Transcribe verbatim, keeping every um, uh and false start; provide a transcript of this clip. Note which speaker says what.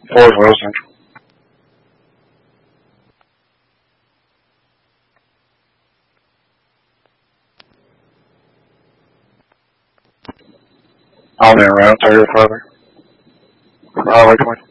Speaker 1: Four is West Central. On there, around thirty or further. Highway twenty.